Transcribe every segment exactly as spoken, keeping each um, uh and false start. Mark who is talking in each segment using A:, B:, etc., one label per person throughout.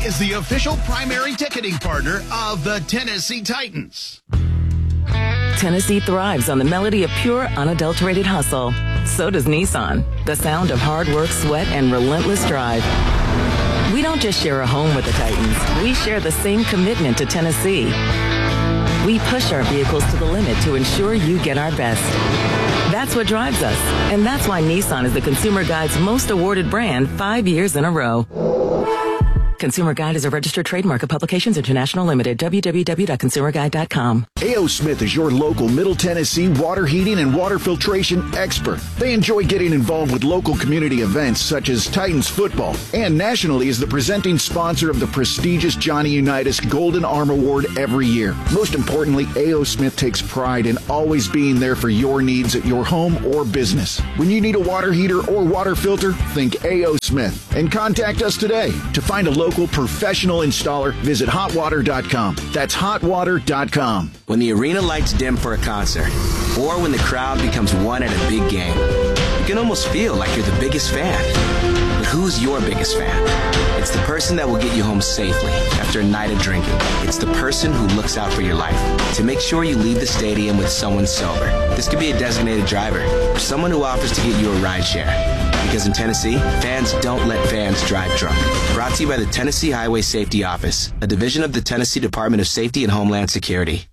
A: is the official primary ticketing partner of the Tennessee Titans.
B: Tennessee thrives on the melody of pure, unadulterated hustle. So does Nissan, the sound of hard work, sweat, and relentless drive. We don't just share a home with the Titans. We share the same commitment to Tennessee. We push our vehicles to the limit to ensure you get our best. That's what drives us, and that's why Nissan is the Consumer Guide's most awarded brand five years in a row. Consumer Guide is a registered trademark of Publications International Limited. w w w dot consumer guide dot com.
C: A O. Smith is your local Middle Tennessee water heating and water filtration expert. They enjoy getting involved with local community events such as Titans football, and nationally is the presenting sponsor of the prestigious Johnny Unitas Golden Arm Award every year. Most importantly, A O. Smith takes pride in always being there for your needs at your home or business. When you need a water heater or water filter, think A O. Smith and contact us today. To find a local professional installer, visit hot water dot com. That's hot water dot com.
D: When the arena lights dim for a concert, or when the crowd becomes one at a big game, you can almost feel like you're the biggest fan. But who's your biggest fan? It's the person that will get you home safely after a night of drinking. It's the person who looks out for your life to make sure you leave the stadium with someone sober. This could be a designated driver or someone who offers to get you a ride share. Because in Tennessee, fans don't let fans drive drunk. Brought to you by the Tennessee Highway Safety Office, a division of the Tennessee Department of Safety and Homeland Security.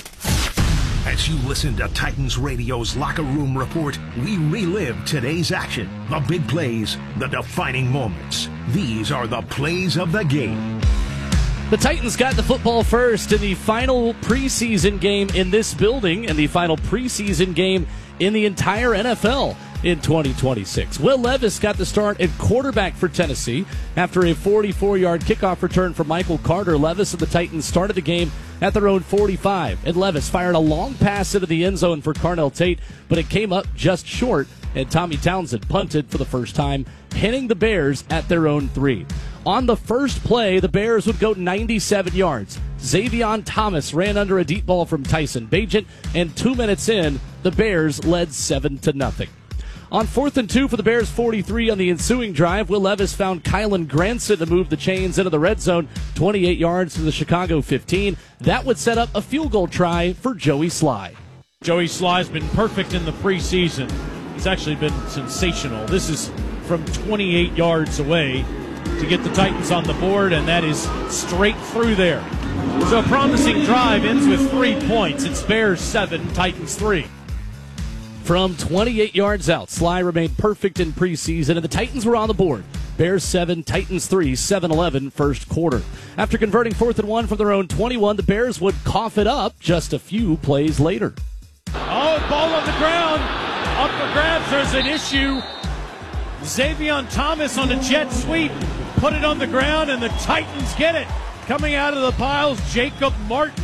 E: As you listen to Titans Radio's Locker Room Report, we relive today's action, the big plays, the defining moments. These are the plays of the game.
F: The Titans got the football first in the final preseason game in this building and the final preseason game in the entire N F L in twenty twenty-six. Will Levis got the start at quarterback for Tennessee after a forty-four-yard kickoff return from Michael Carter. Levis and the Titans started the game at their own forty-five, and Levis fired a long pass into the end zone for Carnell Tate, but it came up just short, and Tommy Townsend punted for the first time, pinning the Bears at their own three. On the first play, the Bears would go ninety-seven yards. Xavion Thomas ran under a deep ball from Tyson Bagent, and two minutes in, the Bears led seven to nothing. On fourth and two for the Bears' forty-three on the ensuing drive, Will Levis found Kylan Granson to move the chains into the red zone, twenty-eight yards to the Chicago fifteen. That would set up a field goal try for Joey Sly.
G: Joey Sly's been perfect in the preseason. He's actually been sensational. This is from twenty-eight yards away to get the Titans on the board, and that is straight through there. So a promising drive ends with three points. It's Bears seven, Titans three.
F: From twenty-eight yards out, Sly remained perfect in preseason, and the Titans were on the board. Bears seven, Titans three, seven eleven first quarter. After converting fourth and one from their own twenty-one, the Bears would cough it up just a few plays later.
G: Oh, ball on the ground. Up for grabs. There's an issue. Xavion Thomas on a jet sweep. Put it on the ground, and the Titans get it. Coming out of the piles, Jacob Martin.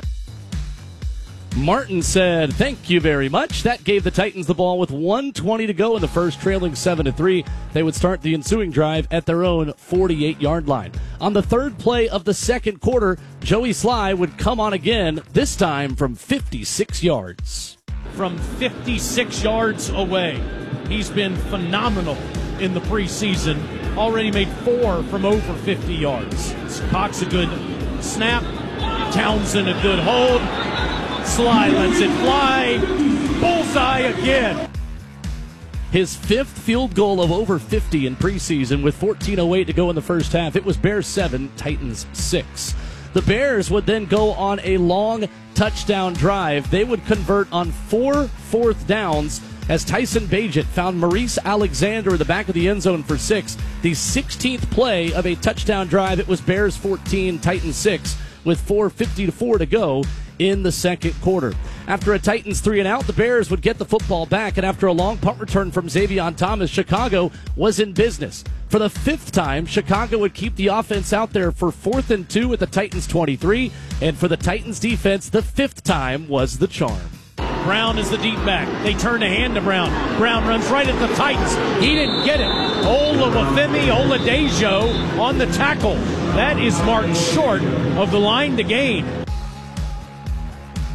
F: Martin said, "Thank you very much." That gave the Titans the ball with one twenty to go in the first, trailing seven to three. They would start the ensuing drive at their own forty-eight-yard line. On the third play of the second quarter, Joey Sly would come on again, this time from fifty-six yards.
G: From fifty-six yards away. He's been phenomenal in the preseason. Already made four from over fifty yards. Cox a good snap. Townsend a good hold. Sly lets it fly. Bullseye again.
F: His fifth field goal of over fifty in preseason with fourteen oh eight to go in the first half. It was Bears seven, Titans six. The Bears would then go on a long touchdown drive. They would convert on four fourth downs as Tyson Bagent found Maurice Alexander in the back of the end zone for six. The sixteenth play of a touchdown drive. It was Bears fourteen, Titans six with four fifty to four to go in the second quarter. After a Titans three and out, the Bears would get the football back, and after a long punt return from Xavion Thomas, Chicago was in business. For the fifth time, Chicago would keep the offense out there for fourth and two at the Titans twenty-three, and for the Titans defense, the fifth time was the charm.
G: Brown is the deep back. They turn the hand to Brown. Brown runs right at the Titans. He didn't get it. Olawafemi Oladejo on the tackle. That is marked short of the line to gain.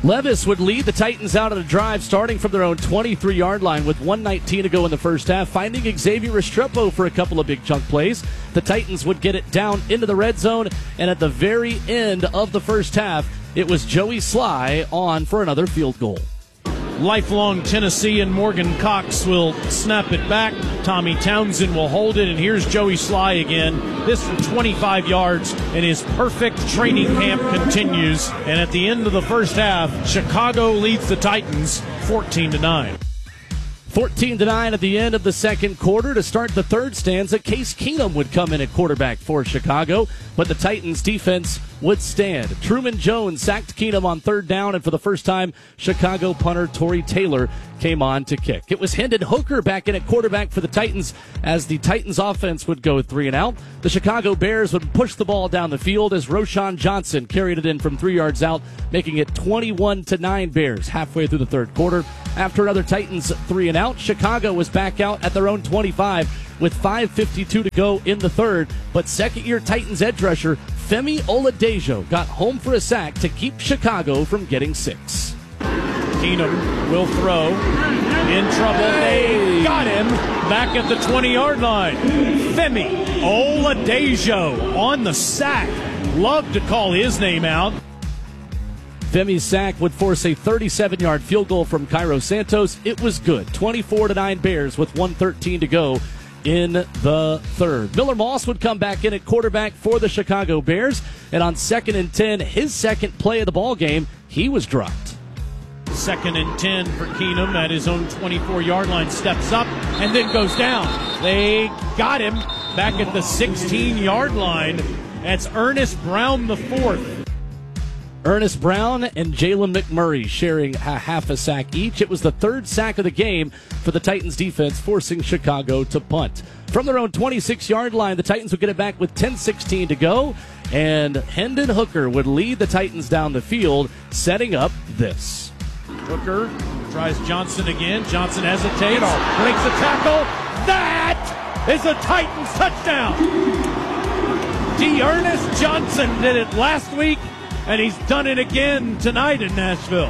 F: Levis would lead the Titans out on a drive starting from their own twenty-three-yard line with one nineteen to go in the first half, finding Xavier Restrepo for a couple of big chunk plays. The Titans would get it down into the red zone, and at the very end of the first half, it was Joey Sly on for another field goal.
G: Lifelong Tennessean Morgan Cox will snap it back. Tommy Townsend will hold it, and here's Joey Sly again. This for twenty-five yards, and his perfect training camp continues. And at the end of the first half, Chicago leads the Titans fourteen to nine.
F: fourteen to nine at the end of the second quarter. To start the third stanza, Case Keenum would come in at quarterback for Chicago, but the Titans defense would stand. Truman Jones sacked Keenum on third down, and for the first time, Chicago punter Torrey Taylor came on to kick. It was Hendon Hooker back in at quarterback for the Titans as the Titans offense would go three and out. The Chicago Bears would push the ball down the field as Roshan Johnson carried it in from three yards out, making it twenty-one to nine Bears halfway through the third quarter. After another Titans three and out, Chicago was back out at their own twenty-five with five fifty-two to go in the third, but second-year Titans edge rusher Femi Oladejo got home for a sack to keep Chicago from getting six.
G: Keenum will throw. In trouble. They got him back at the twenty-yard line. Femi Oladejo on the sack. Love to call his name out.
F: Femi's sack would force a thirty-seven-yard field goal from Cairo Santos. It was good. twenty-four to nine Bears with one thirteen to go in the third. Miller Moss would come back in at quarterback for the Chicago Bears, and on second and ten, his second play of the ball game, he was dropped.
G: Second and ten for Keenum at his own twenty-four-yard line. Steps up and then goes down. They got him back at the sixteen-yard line. That's Ernest Brown the fourth.
F: Ernest Brown and Jalen McMurray sharing a half a sack each. It was the third sack of the game for the Titans defense, forcing Chicago to punt. From their own twenty-six-yard line, the Titans would get it back with ten sixteen to go, and Hendon Hooker would lead the Titans down the field, setting up this.
G: Hooker tries Johnson again. Johnson hesitates, breaks a tackle. That is a Titans touchdown. D'Ernest Johnson did it last week, and he's done it again tonight in Nashville.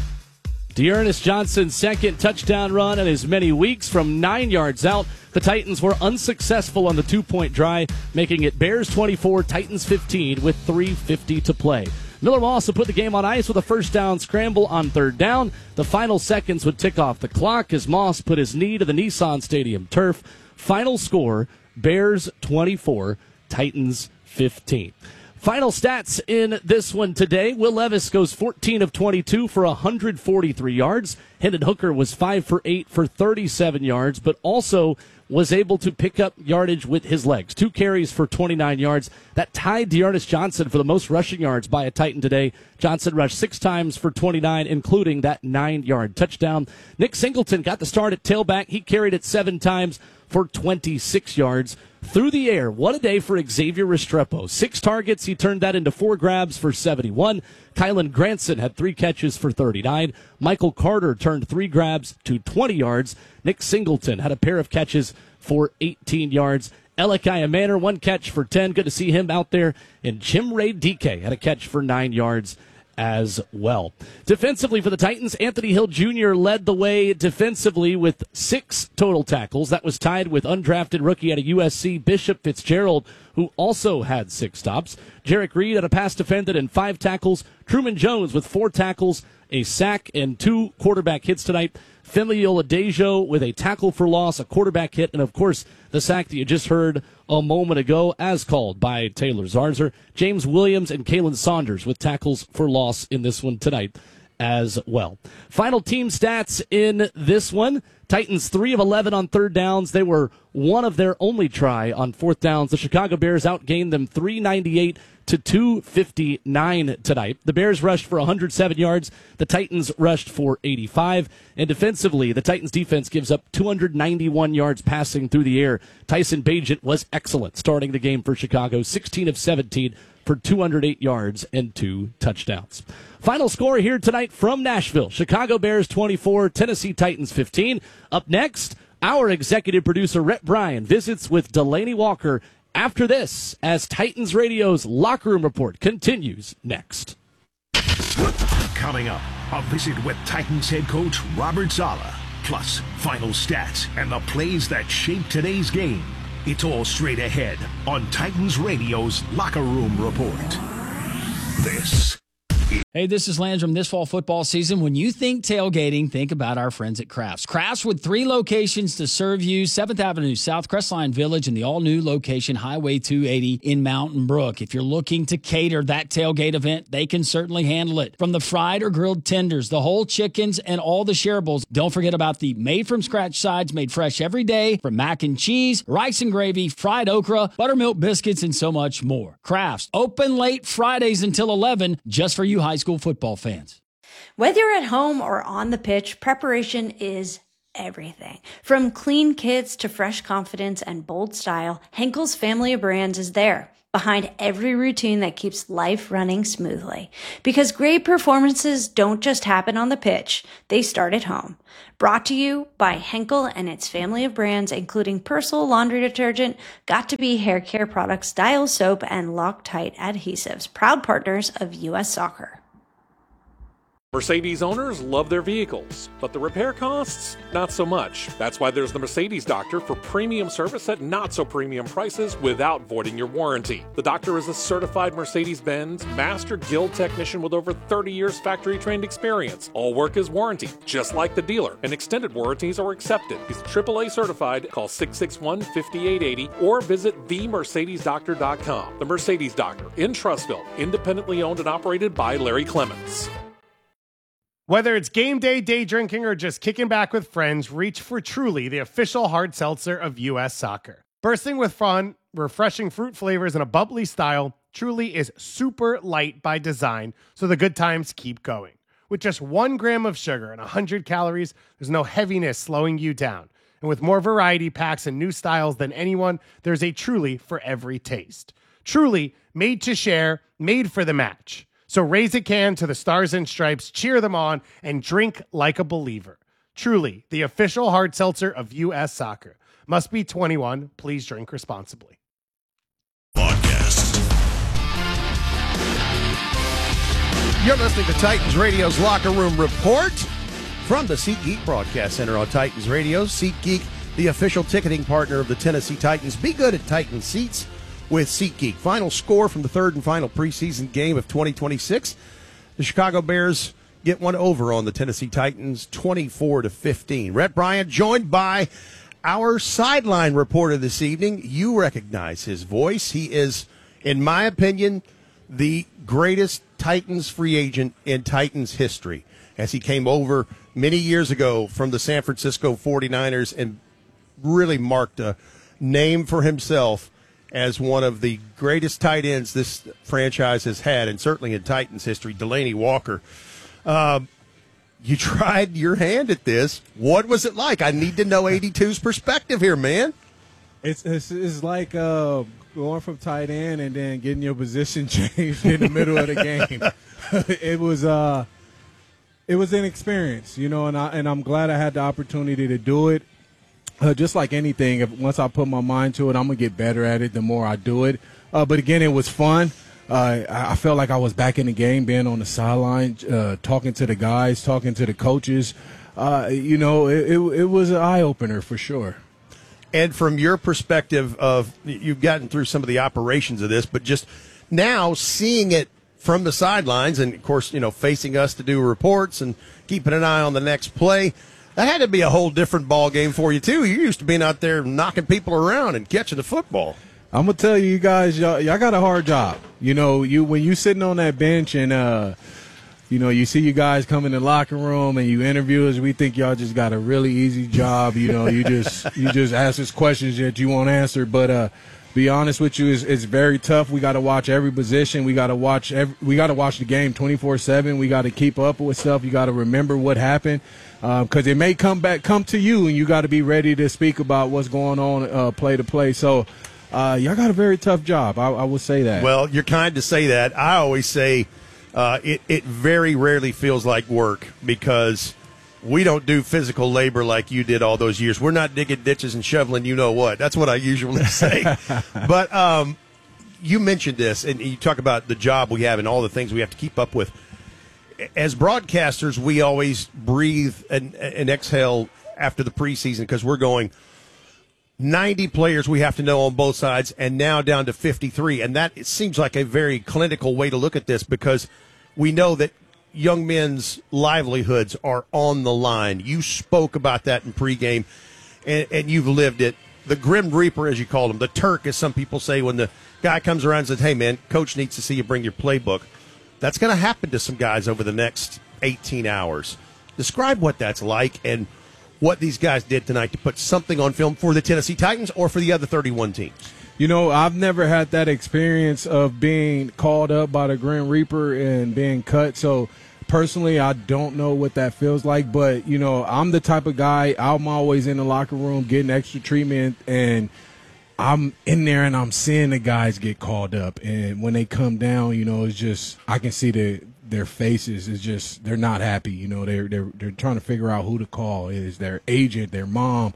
F: D'Ernest Johnson's second touchdown run in as many weeks from nine yards out. The Titans were unsuccessful on the two-point try, making it Bears twenty-four, Titans fifteen with three fifty to play. Miller Moss would put the game on ice with a first down scramble on third down. The final seconds would tick off the clock as Moss put his knee to the Nissan Stadium turf. Final score, Bears twenty-four, Titans fifteen. Final stats in this one today. Will Levis goes fourteen of twenty-two for one hundred forty-three yards. Hendon Hooker was five for eight for thirty-seven yards, but also was able to pick up yardage with his legs. Two carries for twenty-nine yards. That tied D'Ernest Johnson for the most rushing yards by a Titan today. Johnson rushed six times for twenty-nine, including that nine-yard touchdown. Nick Singleton got the start at tailback. He carried it seven times for twenty-six yards. Through the air, what a day for Xavier Restrepo. Six targets, he turned that into four grabs for seventy-one. Kylan Granson had three catches for thirty-nine. Michael Carter turned three grabs to twenty yards. Nick Singleton had a pair of catches for eighteen yards. Elikiah Manor, one catch for ten. Good to see him out there. And Chimray D K had a catch for nine yards as well. Defensively for the Titans, Anthony Hill Junior led the way defensively with six total tackles. That was tied with undrafted rookie out of U S C, Bishop Fitzgerald, who also had six stops. Jarek Reed had a pass defended and five tackles. Truman Jones with four tackles, a sack, and two quarterback hits tonight. Femi Oladejo with a tackle for loss, a quarterback hit, and of course the sack that you just heard a moment ago as called by Taylor Zarzer. James Williams and Kalen Saunders with tackles for loss in this one tonight as well. Final team stats in this one. Titans three of eleven on third downs. They were one of their only try on fourth downs. The Chicago Bears outgained them three ninety-eight to two fifty-nine tonight. The Bears rushed for one hundred seven yards. The Titans rushed for eighty-five. And defensively, the Titans defense gives up two hundred ninety-one yards passing through the air. Tyson Bagent was excellent starting the game for Chicago. sixteen of seventeen for two hundred eight yards and two touchdowns. Final score here tonight from Nashville. Chicago Bears twenty-four, Tennessee Titans fifteen. Up next, our executive producer, Rhett Bryan, visits with Delaney Walker after this, as Titans Radio's Locker Room Report continues next.
E: Coming up, a visit with Titans head coach Robert Saleh, plus final stats and the plays that shaped today's game. It's all straight ahead on Titans Radio's Locker Room Report. This
H: Hey, this is Landrum. This fall football season, when you think tailgating, think about our friends at Crafts. Crafts with three locations to serve you: seventh Avenue South, Crestline Village, and the all-new location, Highway two eighty in Mountain Brook. If you're looking to cater that tailgate event, they can certainly handle it. From the fried or grilled tenders, the whole chickens, and all the shareables. Don't forget about the made-from-scratch sides made fresh every day, from mac and cheese, rice and gravy, fried okra, buttermilk biscuits, and so much more. Crafts, open late Fridays until eleven, just for you high school football fans.
I: Whether you're at home or on the pitch, preparation is everything. From clean kits to fresh confidence and bold style, Henkel's family of brands is there, behind every routine that keeps life running smoothly. Because great performances don't just happen on the pitch, they start at home. Brought to you by Henkel and its family of brands, including Persil laundry detergent, Got2b hair care products, Dial soap, and Loctite adhesives, proud partners of U S Soccer.
J: Mercedes owners love their vehicles, but the repair costs, not so much. That's why there's the Mercedes Doctor for premium service at not so premium prices without voiding your warranty. The Doctor is a certified Mercedes-Benz Master Guild technician with over thirty years factory-trained experience. All work is warranted, just like the dealer, and extended warranties are accepted. He's triple A certified. Call six six one, five eight eight zero or visit the mercedes doctor dot com. The Mercedes Doctor in Trussville, independently owned and operated by Larry Clements.
K: Whether it's game day, day drinking, or just kicking back with friends, reach for Truly, the official hard seltzer of U S Soccer. Bursting with fun, refreshing fruit flavors, and a bubbly style, Truly is super light by design, so the good times keep going. With just one gram of sugar and one hundred calories, there's no heaviness slowing you down. And with more variety packs and new styles than anyone, there's a Truly for every taste. Truly, made to share, made for the match. So raise a can to the Stars and Stripes, cheer them on, and drink like a believer. Truly, the official hard seltzer of U S Soccer. Must be twenty-one. Please drink responsibly.
A: Podcast.
L: You're listening to Titans Radio's Locker Room Report from the SeatGeek Broadcast Center on Titans Radio. SeatGeek, the official ticketing partner of the Tennessee Titans. Be good at Titan seats with SeatGeek. Final score from the third and final preseason game of twenty twenty-six. The Chicago Bears get one over on the Tennessee Titans, twenty-four to fifteen. Rhett Bryant joined by our sideline reporter this evening. You recognize his voice. He is, in my opinion, the greatest Titans free agent in Titans history, as he came over many years ago from the San Francisco forty-niners and really marked a name for himself as one of the greatest tight ends this franchise has had, and certainly in Titans history, Delanie Walker. Uh, you tried your hand at this. What was it like? I need to know eighty-two's perspective here, man.
M: It's it's, it's like uh, going from tight end and then getting your position changed in the middle of the game. It was uh, it was an experience, you know, and I and I'm glad I had the opportunity to do it. Uh, just like anything, if once I put my mind to it, I'm going to get better at it the more I do it. Uh, but, again, it was fun. Uh, I, I felt like I was back in the game, being on the sideline, uh, talking to the guys, talking to the coaches. Uh, you know, it, it, it was an eye-opener for sure.
L: And from your perspective of you've gotten through some of the operations of this, but just now seeing it from the sidelines and, of course, you know, facing us to do reports and keeping an eye on the next play, that had to be a whole different ball game for you, too. You're used to being out there knocking people around and catching the football.
M: I'm going to tell you, you guys, y'all, y'all got a hard job. You know, you when you sitting on that bench and, uh, you know, you see you guys come in the locker room and you interview us, we think y'all just got a really easy job. You know, you just you just ask us questions that you won't answer. But uh, be honest with you, it's, it's very tough. We got to watch every position. We got to watch every, we got to watch the game twenty-four seven. We got to keep up with stuff. You got to remember what happened. Because um, it may come back, come to you, and you got to be ready to speak about what's going on uh, play to play. So, uh, y'all got a very tough job. I, I will say that.
L: Well, you're kind to say that. I always say uh, it, it very rarely feels like work because we don't do physical labor like you did all those years. We're not digging ditches and shoveling you know what. That's what I usually say. But um, you mentioned this, and you talk about the job we have and all the things we have to keep up with. as broadcasters, we always breathe and, and exhale after the preseason because we're going ninety players we have to know on both sides, and now down to fifty-three. And that it seems like a very clinical way to look at this because we know that young men's livelihoods are on the line. You spoke about that in pregame, and, and you've lived it. The Grim Reaper, as you call him, the Turk, as some people say, when the guy comes around and says, hey, man, coach needs to see you bring your playbook. That's going to happen to some guys over the next eighteen hours. Describe what that's like and what these guys did tonight to put something on film for the Tennessee Titans or for the other thirty-one teams.
M: You know, I've never had that experience of being called up by the Grim Reaper and being cut. So, personally, I don't know what that feels like. But, you know, I'm the type of guy, I'm always in the locker room getting extra treatment. And I'm in there and I'm seeing the guys get called up. And when they come down, you know, it's just I can see the their faces. It's just they're not happy. You know, they're, they're, they're trying to figure out who to call. Is their agent, their mom.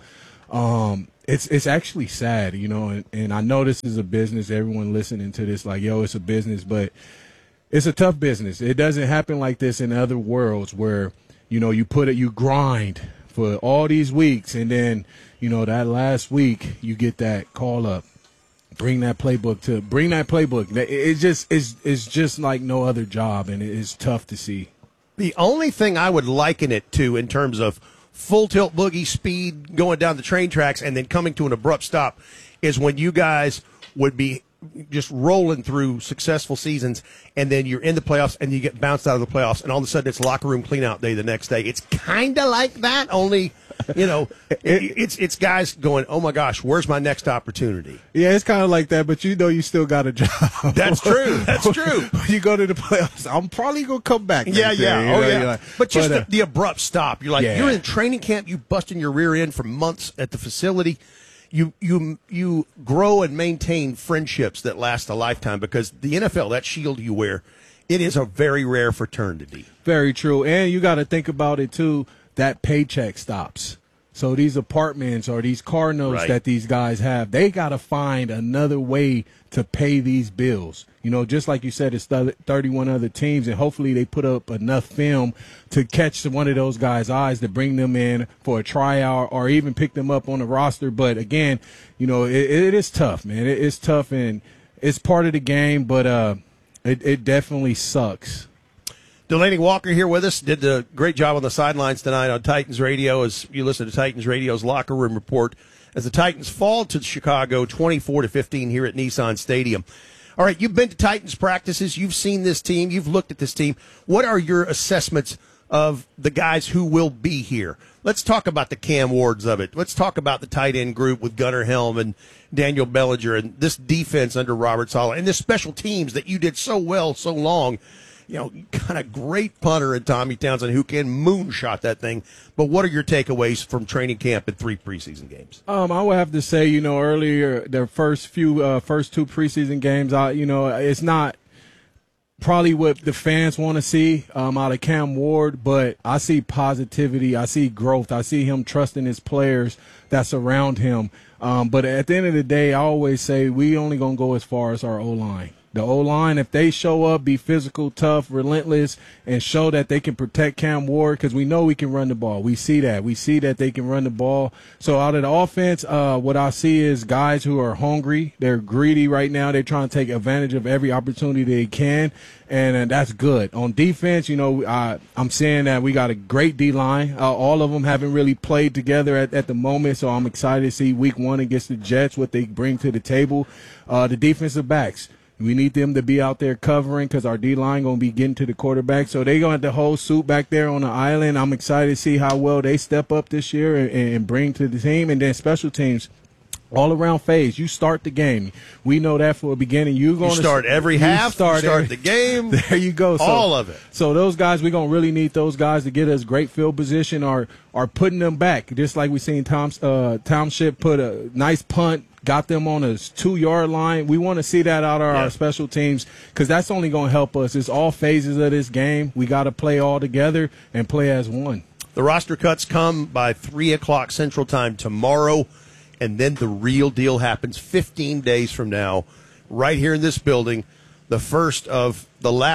M: Um It's it's actually sad, you know, and, and I know this is a business. Everyone listening to this, like, yo, it's a business, but it's a tough business. It doesn't happen like this in other worlds where, you know, you put it, you grind for all these weeks, and then, you know, that last week you get that call up, bring that playbook to bring that playbook. It's just it's it's just like no other job, and it's tough to see.
L: The only thing I would liken it to in terms of full tilt boogie speed going down the train tracks and then coming to an abrupt stop is when you guys would be just rolling through successful seasons and then you're in the playoffs and you get bounced out of the playoffs and all of a sudden it's locker room clean out day the next day. It's kind of like that, only, you know, it, it's it's guys going, oh my gosh, where's my next opportunity?
M: Yeah, it's kind of like that, but you know you still got a job.
L: That's true. That's true.
M: When you go to the playoffs, I'm probably going to come back.
L: Yeah,
M: right
L: yeah.
M: there,
L: Oh,
M: know,
L: yeah.
M: like,
L: but just
M: but, uh,
L: the, the abrupt stop. You're like,
M: yeah.
L: you're in training camp, you busting your rear end for months at the facility. You you you grow and maintain friendships that last a lifetime because the N F L, that shield you wear, it is a very rare fraternity.
M: Very true. And you got to think about it, too, that paycheck stops. So these apartments or these car notes
L: Right.
M: that these guys have, they got to find another way to pay these bills. You know, just like you said, it's thirty-one other teams, and hopefully they put up enough film to catch one of those guys' eyes to bring them in for a tryout or even pick them up on the roster. But, again, you know, it, it is tough, man. It, it's tough, and it's part of the game, but uh, it, it definitely sucks.
L: Delaney Walker here with us. Did a great job on the sidelines tonight on Titans Radio as you listen to Titans Radio's Locker Room Report as the Titans fall to Chicago twenty-four to fifteen here at Nissan Stadium. All right, you've been to Titans practices. You've seen this team. You've looked at this team. What are your assessments of the guys who will be here? Let's talk about the Cam Wards of it. Let's talk about the tight end group with Gunnar Helm and Daniel Bellinger and this defense under Robert Saleh and the special teams that you did so well so long. You know, kind of great punter in Tommy Townsend who can moonshot that thing. But what are your takeaways from training camp and three preseason games?
M: Um, I would have to say, you know, earlier the first few, uh, first two preseason games, I, you know, it's not probably what the fans want to see um, out of Cam Ward, but I see positivity, I see growth, I see him trusting his players that surround him. Um, but at the end of the day, I always say we only gonna go as far as our O-line. The O-line, if they show up, be physical, tough, relentless, and show that they can protect Cam Ward, because we know we can run the ball. We see that. We see that they can run the ball. So out of the offense, uh, what I see is guys who are hungry. They're greedy right now. They're trying to take advantage of every opportunity they can, and, and that's good. On defense, you know, I, I'm saying that we got a great D-line. Uh, all of them haven't really played together at, at the moment, so I'm excited to see week one against the Jets, what they bring to the table. Uh, the defensive backs. We need them to be out there covering because our D-line going to be getting to the quarterback. So they're going to have the whole suit back there on the island. I'm excited to see how well they step up this year and, and bring to the team. And then special teams, all around phase. You start the game. We know that for a beginning. You're going
L: you start
M: to
L: every half,
M: start,
L: you start
M: every,
L: the game.
M: There you go. So,
L: all of it.
M: So those guys, we're going to really need those guys to get us great field position or, or putting them back. Just like we seen Tom, uh, Township put a nice punt, got them on a two-yard line. We want to see that out of
L: yeah.
M: our special teams because that's only going to help us. It's all phases of this game. We got to play all together and play as one.
L: The roster cuts come by three o'clock Central Time tomorrow, and then the real deal happens fifteen days from now right here in this building, the first of the last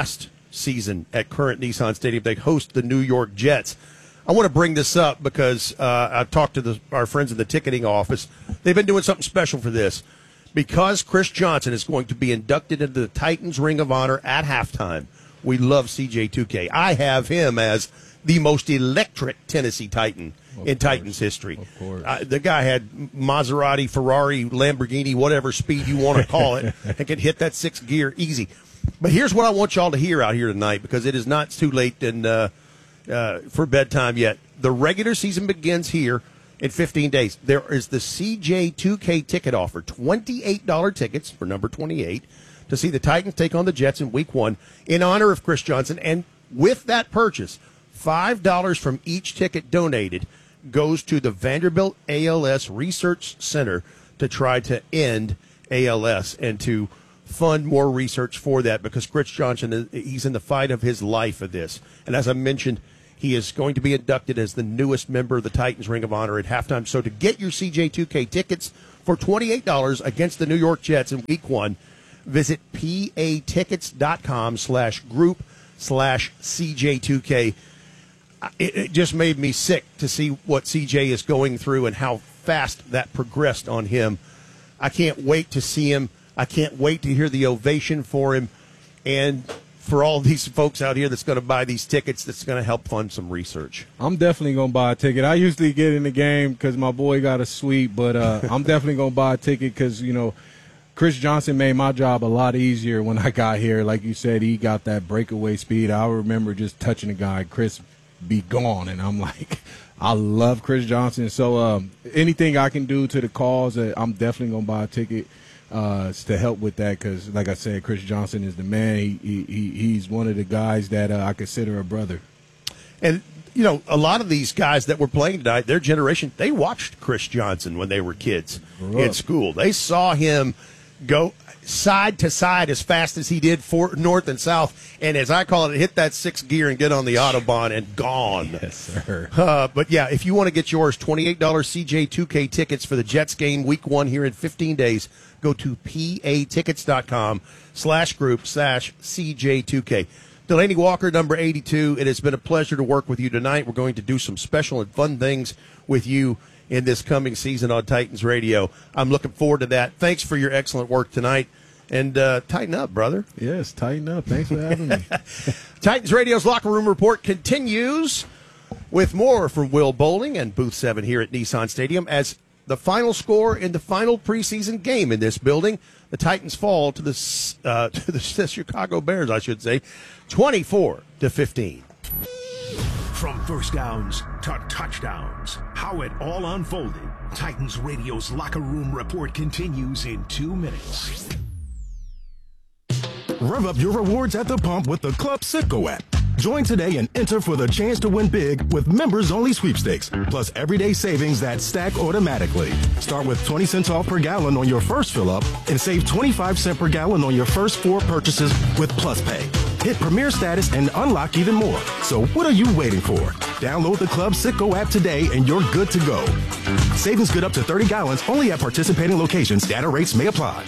L: season at Current Nissan Stadium. They host the New York Jets. I want to bring this up because uh, I've talked to the, our friends in the ticketing office. They've been doing something special for this. Because Chris Johnson is going to be inducted into the Titans Ring of Honor at halftime, we love C J two K. I have him as the most electric Tennessee Titan of in course. Titans history. Of course. Uh, the guy had Maserati, Ferrari, Lamborghini, whatever speed you want to call it, and can hit that sixth gear easy. But here's what I want y'all to hear out here tonight, because it is not too late in, uh, uh, for bedtime yet. The regular season begins here in fifteen days. There is the C J two K ticket offer, twenty-eight dollars tickets for number twenty-eight to see the Titans take on the Jets in week one in honor of Chris Johnson. And with that purchase, five dollars from each ticket donated goes to the Vanderbilt A L S Research Center to try to end A L S and to fund more research for that, because Chris Johnson, he's in the fight of his life of this. And as I mentioned, he is going to be inducted as the newest member of the Titans Ring of Honor at halftime. So to get your C J two K tickets for twenty-eight dollars against the New York Jets in week one, visit patickets.com slash group slash CJ2K. It, it just made me sick to see what C J is going through and how fast that progressed on him. I can't wait to see him. I can't wait to hear the ovation for him. And for all these folks out here that's going to buy these tickets, that's going to help fund some research.
M: I'm definitely going to buy a ticket. I usually get in the game because my boy got a suite, but uh, I'm definitely going to buy a ticket because, you know, Chris Johnson made my job a lot easier when I got here. Like you said, he got that breakaway speed. I remember just touching a guy, Chris be gone, and I'm like, I love Chris Johnson. So um, anything I can do to the cause, uh, I'm definitely going to buy a ticket. Uh, to help with that, because, like I said, Chris Johnson is the man. He, he He's one of the guys that uh, I consider a brother.
L: And, you know, a lot of these guys that were playing tonight, their generation, they watched Chris Johnson when they were kids in school. They saw him go side to side as fast as he did for north and south, and as I call it, hit that sixth gear and get on the Autobahn and gone.
M: Yes, sir.
L: Uh, but, yeah, if you want to get yours, twenty-eight dollars C J two K tickets for the Jets game week one here in fifteen days, go to patickets.com slash group slash CJ2K. Delaney Walker, number eighty-two, it has been a pleasure to work with you tonight. We're going to do some special and fun things with you in this coming season on Titans Radio. I'm looking forward to that. Thanks for your excellent work tonight. And uh, tighten up, brother.
M: Yes, tighten up. Thanks for having me.
L: Titans Radio's Locker Room Report continues with more from Will Bowling and Booth seven here at Nissan Stadium as the final score in the final preseason game in this building. The Titans fall to the uh, to the Chicago Bears, I should say, twenty-four to fifteen.
E: From first downs to touchdowns, how it all unfolded. Titans Radio's Locker Room Report continues in two minutes.
N: Rev up your rewards at the pump with the Club Citgo app. Join today and enter for the chance to win big with members-only sweepstakes, plus everyday savings that stack automatically. Start with twenty cents off per gallon on your first fill-up and save twenty-five cents per gallon on your first four purchases with Plus Pay. Hit Premier status and unlock even more. So what are you waiting for? Download the Club Citgo app today and you're good to go. Savings good up to thirty gallons only at participating locations. Data rates may apply.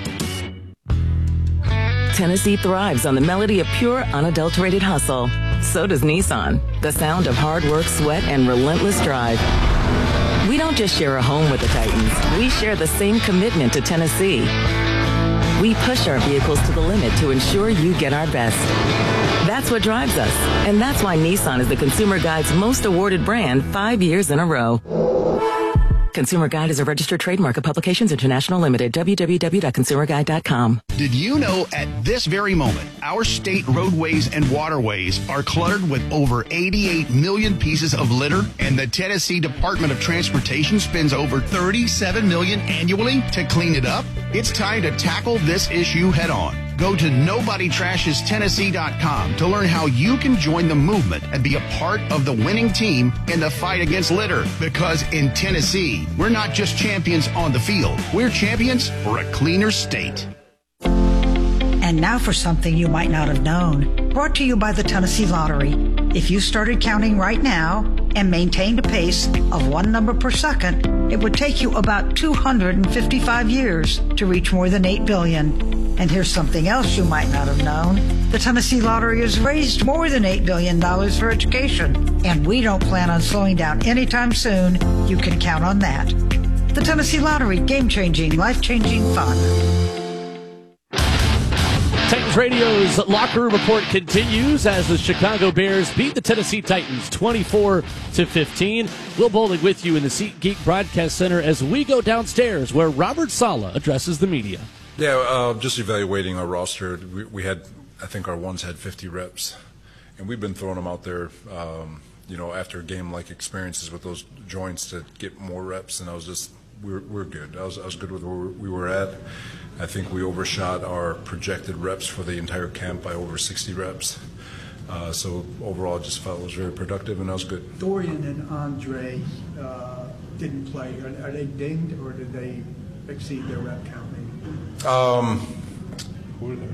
B: Tennessee thrives on the melody of pure, unadulterated hustle. So does Nissan, the sound of hard work, sweat, and relentless drive. We don't just share a home with the Titans. We share the same commitment to Tennessee. We push our vehicles to the limit to ensure you get our best. That's what drives us, and that's why Nissan is the Consumer Guide's most awarded brand five years in a row. Consumer Guide is a registered trademark of Publications International Limited, w w w dot consumer guide dot com.
A: Did you know at this very moment, our state roadways and waterways are cluttered with over eighty-eight million pieces of litter, and the Tennessee Department of Transportation spends over thirty-seven million dollars annually to clean it up? It's time to tackle this issue head on. Go to nobody trashes tennessee dot com to learn how you can join the movement and be a part of the winning team in the fight against litter. Because in Tennessee, we're not just champions on the field. We're champions for a cleaner state.
O: And now for something you might not have known. Brought to you by the Tennessee Lottery. If you started counting right now and maintained a pace of one number per second, it would take you about two hundred fifty-five years to reach more than eight billion. And here's something else you might not have known. The Tennessee Lottery has raised more than eight billion dollars for education, and we don't plan on slowing down anytime soon. You can count on that. The Tennessee Lottery, game-changing, life-changing fun.
F: Titans Radio's Locker Room Report continues as the Chicago Bears beat the Tennessee Titans twenty-four to fifteen. Will Bowling with you in the SeatGeek Broadcast Center as we go downstairs where Robert Saleh addresses the media.
P: Yeah, uh, just evaluating our roster. We, we had, I think our ones had fifty reps, and we've been throwing them out there, um, you know, after game-like experiences with those joints to get more reps, and I was just, we we're, we're good. I was, I was good with where we were at. I think we overshot our projected reps for the entire camp by over sixty reps. Uh, so overall, I just felt it was very productive, and that was good.
Q: Dorian and Andre uh, didn't play. Are, are they dinged, or did they exceed their rep count? Maybe?
P: Um, who are they?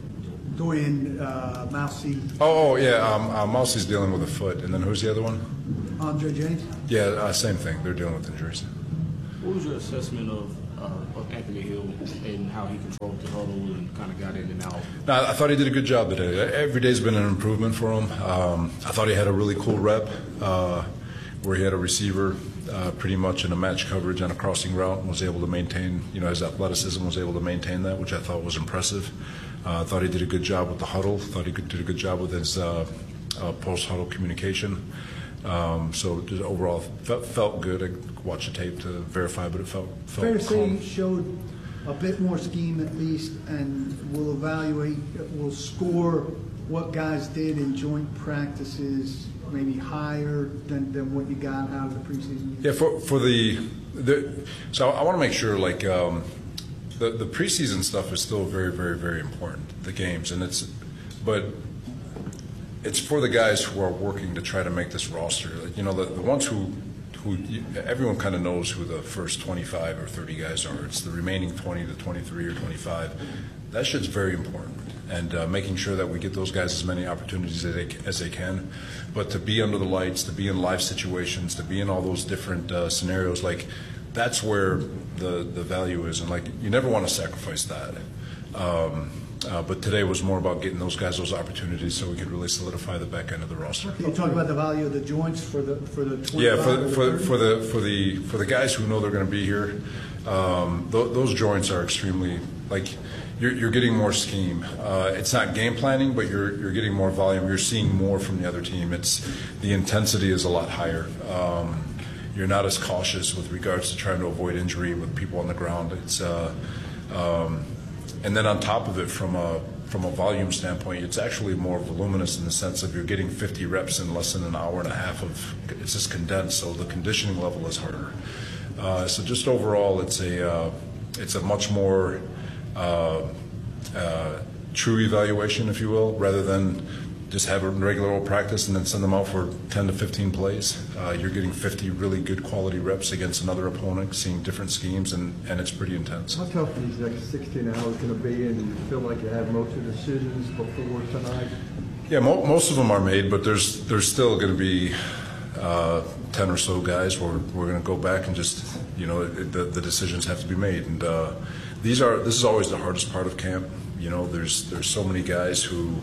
Q: Dorian, uh, Mousy.
P: Oh, oh yeah, um, uh, Mousey's dealing with a foot, and then who's the other one?
Q: Andre James.
P: Yeah, uh, same thing. They're dealing with injuries.
R: What was your assessment of uh, of Anthony Hill and how he controlled the huddle and kind of got in and out?
P: No, I thought he did a good job today. Every day's been an improvement for him. Um, I thought he had a really cool rep uh, where he had a receiver uh, pretty much in a match coverage on a crossing route and was able to maintain, you know, his athleticism was able to maintain that, which I thought was impressive. I uh, thought he did a good job with the huddle. Thought he did a good job with his uh, uh, post-huddle communication. Um, so just overall, felt, felt good. I watched the tape to verify, but it felt, felt
Q: Fair to say
P: calm.
Q: he showed a bit more scheme at least, and will evaluate, will score what guys did in joint practices maybe higher than, than what you got out of the preseason.
P: Yeah, for for the, the so I want to make sure like um, the the preseason stuff is still very very very important. The games, and it's but. It's for the guys who are working to try to make this roster. Like, you know, the, the ones who, who everyone kind of knows who the first twenty-five or thirty guys are. It's the remaining twenty to twenty-three or twenty-five. That shit's very important, and uh, making sure that we get those guys as many opportunities as they, as they can. But to be under the lights, to be in live situations, to be in all those different uh, scenarios, like that's where the the value is, and like you never want to sacrifice that. Um, Uh, but today was more about getting those guys those opportunities so we could really solidify the back end of the roster.
Q: Can you talk about the value of the joints for the for the twenty-five
P: yeah for
Q: the
P: for, for the for the for the guys who know they're going to be here, um, th- those joints are extremely like you're, you're getting more scheme. Uh, it's not game planning, but you're you're getting more volume. You're seeing more from the other team. It's the intensity is a lot higher. Um, you're not as cautious with regards to trying to avoid injury with people on the ground. It's uh, um, And then on top of it, from a from a volume standpoint, it's actually more voluminous in the sense of you're getting fifty reps in less than an hour and a half of. It's just condensed, so the conditioning level is harder. Uh, so just overall, it's a uh, it's a much more uh, uh, true evaluation, if you will, rather than just have a regular old practice and then send them out for ten to fifteen plays. Uh, you're getting fifty really good quality reps against another opponent, seeing different schemes, and, and it's pretty intense.
S: How tough are these next sixteen hours going to be, and do you feel like you have most of the decisions before tonight?
P: Yeah, mo- most of them are made, but there's there's still going to be uh, ten or so guys where we're going to go back and just, you know, the, the decisions have to be made. And uh, these are this is always the hardest part of camp. You know, there's there's so many guys who.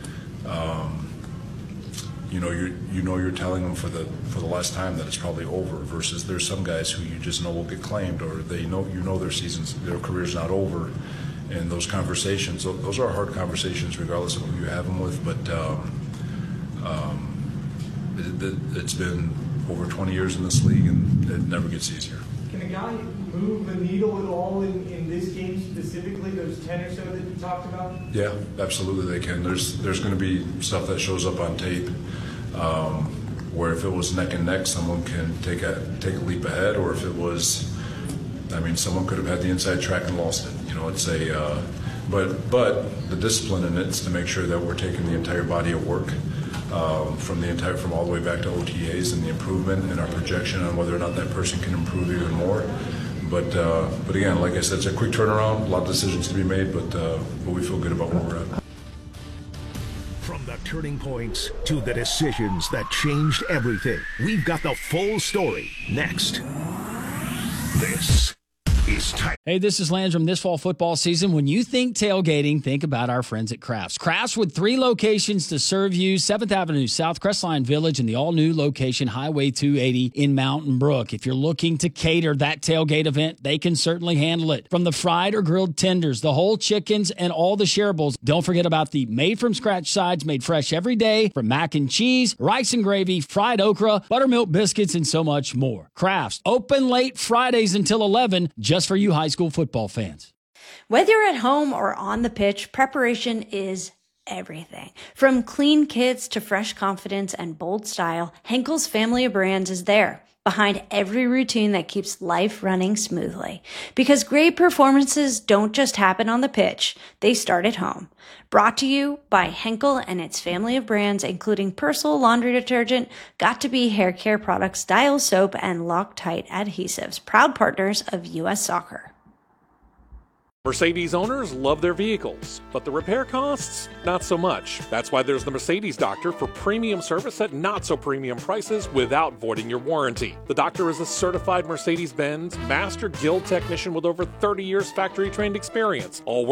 P: Um, you know, you you know you're telling them for the for the last time that it's probably over. Versus there's some guys who you just know will get claimed, or they know you know their seasons, their career's not over. And those conversations, those are hard conversations, regardless of who you have them with. But um, um, it, it, it's been over twenty years in this league, and it never gets easier.
T: Can a guy move the needle at all in, in this game specifically, those ten or so that you talked about?
P: Yeah, absolutely they can. There's there's going to be stuff that shows up on tape um, where if it was neck and neck, someone can take a take a leap ahead, or if it was, I mean, someone could have had the inside track and lost it. You know, it's a, uh, but but the discipline in it is to make sure that we're taking the entire body of work. Um, from the entire, from all the way back to O T As and the improvement and our projection on whether or not that person can improve even more. But uh, but again, like I said, it's a quick turnaround. A lot of decisions to be made, but uh, but we feel good about where we're at.
E: From the turning points to the decisions that changed everything, we've got the full story next. This is This time.
H: Hey, this is Landrum. This fall football season, when you think tailgating, think about our friends at Crafts. Crafts with three locations to serve you: seventh Avenue South, Crestline Village, and the all-new location, Highway two eighty in Mountain Brook. If you're looking to cater that tailgate event, they can certainly handle it. From the fried or grilled tenders, the whole chickens, and all the shareables. Don't forget about the made-from-scratch sides made fresh every day, from mac and cheese, rice and gravy, fried okra, buttermilk biscuits, and so much more. Crafts, open late Fridays until eleven, just for you high school football fans.
I: Whether you're at home or on the pitch, preparation is everything. From clean kits to fresh confidence and bold style, Henkel's family of brands is there, behind every routine that keeps life running smoothly. Because great performances don't just happen on the pitch, they start at home. Brought to you by Henkel and its family of brands, including Persil laundry detergent, Got2b hair care products, Dial soap, and Loctite adhesives, proud partners of U S Soccer.
J: Mercedes owners love their vehicles, but the repair costs, not so much. That's why there's the Mercedes Doctor for premium service at not so premium prices without voiding your warranty. The doctor is a certified Mercedes-Benz Master Guild technician with over thirty years factory trained experience. All